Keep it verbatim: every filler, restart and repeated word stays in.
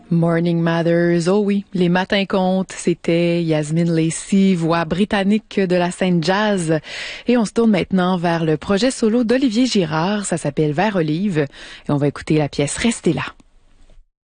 Morning Matters, oh oui, les matins comptent, c'était Yasmine Lacey, voix britannique de la scène jazz. Et on se tourne maintenant vers le projet solo d'Olivier Girard, ça s'appelle Vert Olive, et on va écouter la pièce Restez là.